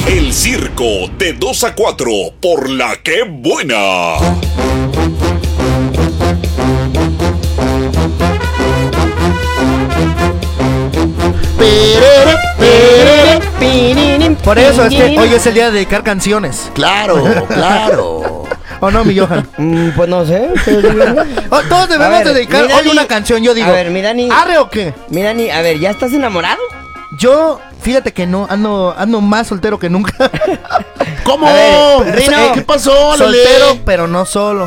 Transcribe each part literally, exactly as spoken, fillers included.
El circo de dos a cuatro por La Que Buena. Por eso es que hoy es el día de dedicar canciones. Claro, claro. ¿O no, mi Johan? Mm, pues no sé. Oh, todos debemos ver, dedicar mi Dani, hoy una canción, yo digo. A ver, mi Dani. ¿Arre o qué? Mi Dani, a ver, ¿ya estás enamorado? Yo, fíjate que no, ando, ando más soltero que nunca. ¿Cómo? A ver, Rino. ¿Qué pasó, Lele? Soltero, pero no solo.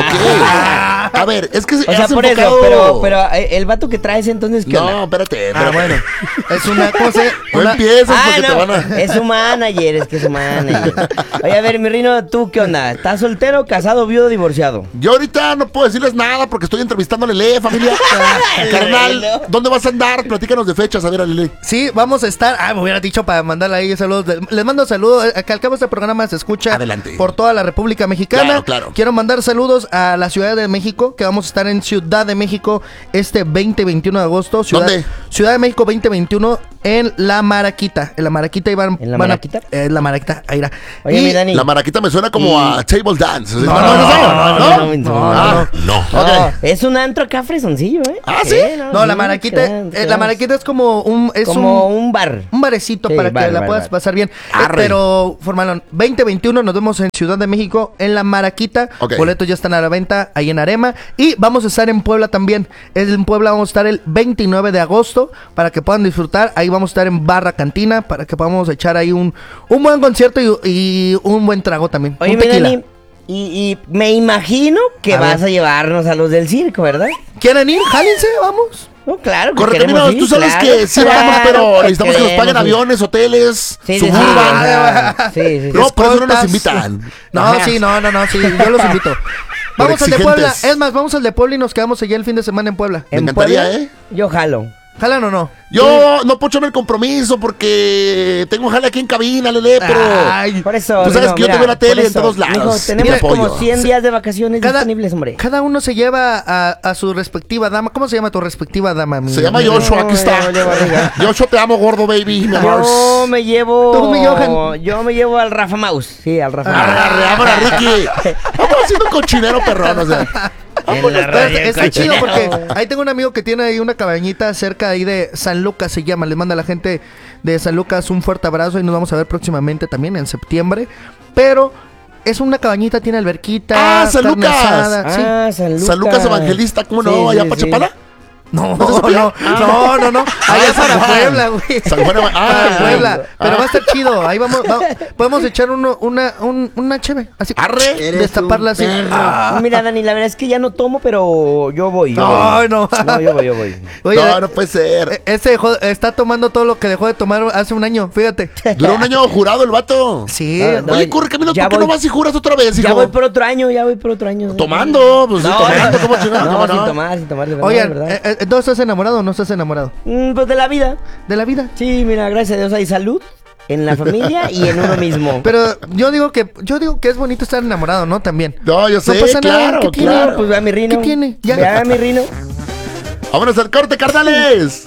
Ok. A ver, es que O sea, has por eso, enfocado- pero, pero eh, el vato que traes entonces, ¿qué No, onda? espérate. Ah, espérate. bueno. Es una, ¿cómo se No una, empiezas Ah, porque te no, van a... es su manager, es que es su manager. Oye, a ver, mi Rino, ¿tú qué onda? ¿Estás soltero, casado, viudo, divorciado? Yo ahorita no puedo decirles nada porque estoy entrevistando a Lele, familia. Carnal, Lele. ¿dónde vas a andar? Platícanos de fechas, a ver, a Lele. Sí, vamos a estar. Ah, me hubiera dicho para mandarle ahí saludos. Les mando saludos. Que al cabo este programa se escucha Adelante. por toda la República Mexicana. Claro, claro. Quiero mandar saludos a la Ciudad de México, que vamos a estar en Ciudad de México este veinte veintiuno de agosto. Ciudad, ¿Dónde? Ciudad de México veinte veintiuno en La Maraquita. En La Maraquita iban. ¿En La van a- Maraquita? eh, En La Maraquita, ahí irá. Oye, Y- mi Dani. La maraquita me suena como Y- a table dance. No, no, no, no, no, no, no, Ah, no. No, Ok. es un antro acá fresoncillo, ¿eh? Ah, ¿sí? No, la sí, Maraquita, crean, eh, crean. la Maraquita es como un, es como un, un bar. un barecito Sí, para que bar, la bar, puedas bar. pasar bien. Eh, Arre. pero, Formalón, veinte veintiuno nos vemos en Ciudad de México, en la Maraquita. Ok. Boletos ya están a la venta ahí en Arema. Y vamos a estar en Puebla también. En Puebla vamos a estar el veintinueve de agosto para que puedan disfrutar. Ahí vamos a estar en Barra Cantina para que podamos echar ahí un, un buen concierto y, y un buen trago también. Oye, un mi tequila. Dani, y, y me imagino que A vas ver. a llevarnos a los del circo, ¿verdad? ¿Quieren ir? Jálense, vamos. No, claro que Correcaminos, queremos ir, tú sabes claro, que sí vamos, claro pero que necesitamos que nos paguen queremos ir. aviones, hoteles, Sí, sí, sí, suburban. ah, sí, sí, sí. No, por eso no nos Escoltas. invitan. No, Ajá. sí, no, no, no, sí, yo los invito. Vamos al de exigentes. Puebla. Es más, vamos al de Puebla y nos quedamos allá el fin de semana en Puebla. Me ¿En encantaría, Puebla? ¿eh? Yo jalo. ¿Jalan o no? Yo no puedo echarme el compromiso porque tengo jale aquí en cabina, Lele, pero... Ay, Por eso. Tú sabes Rino, que yo te veo en la por tele en eso, todos lados. mijo, Mira, tenemos como apoyo. cien días de vacaciones cada, disponibles, hombre. cada uno se lleva a, a su respectiva dama. ¿Cómo se llama tu respectiva dama? mi- Se llama mi- Joshua, aquí No, está. yo llevo arriba. Joshua, te amo, gordo, baby. Mi amor. Yo me llevo. Tú, mi Johan. Yo me llevo al Rafa Mouse. Sí, al Rafa Arre, arre, vámonos, Ricky. Vamos haciendo cochinero perrón, o sea. En la Pero radio está chido cochinero. porque ahí tengo un amigo que tiene ahí una cabañita cerca ahí de San Lucas, se llama. Les manda a la gente de San Lucas un fuerte abrazo y nos vamos a ver próximamente también en septiembre. Pero es una cabañita, tiene alberquita, Ah, San carne Lucas. asada, sí. Ah, San Lucas. San Lucas Evangelista, ¿cómo no? Sí, Allá sí, para sí. Chapala. No, ¿No estás no, allá? no, no, no. Allá Ah, para San Juan. Puebla, güey. San Juan, ah, Para Puebla. Pero ah. va a estar chido. Ahí vamos, va- podemos echar uno, una, un, una cheve. Así. Arre. Destaparla así. Ah. Mira, Dani, la verdad es que ya no tomo, pero yo voy. Yo Ay, voy. no. No, yo voy, yo voy. Oye, No, no puede ser. eh, ese dejó- está tomando todo lo que dejó de tomar hace un año, fíjate. Duró un año jurado el vato. Sí. Ah, no. Oye, corre camino, Ya ¿por qué no voy. vas y juras otra vez, hijo? Ya voy por otro año, ya voy por otro año. Tomando, pues sí, No, tomando, no, ¿cómo chingado? no, ¿Cómo sin no? tomar, sin tomar, de verdad, de Oigan, verdad. eh, eh, ¿no estás enamorado o no estás enamorado? Mm, pues de la vida. De la vida. Sí, mira, gracias a Dios hay salud en la familia y en uno mismo. Pero yo digo que yo digo que es bonito estar enamorado, ¿no? También. No, yo sé, pasa nada, claro, ¿qué tiene? claro. Pues ve a mi Rino. ¿Qué tiene? Ya. Ve a mi Rino. Vámonos al corte, carnales.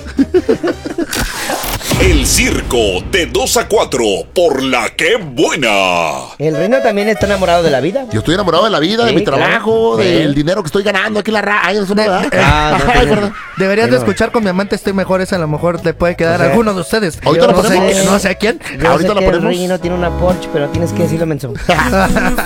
El circo de dos a cuatro por La Que Buena. El Rino también está enamorado de la vida. Yo estoy enamorado de la vida, de Sí, mi claro. trabajo, Sí. del dinero que estoy ganando aquí en la radio. Eso no, ¿verdad? Ah, no, Ay, no, perdón. Deberías de Pero- escuchar con mi amante Estoy Mejor, esa a lo mejor le puede quedar O sea, a alguno de ustedes. ahorita Yo la no sé, ponemos. no sé a quién. Yo Ahorita sé la que el ponemos. Rino tiene una Porsche, pero tienes que decirlo, menso.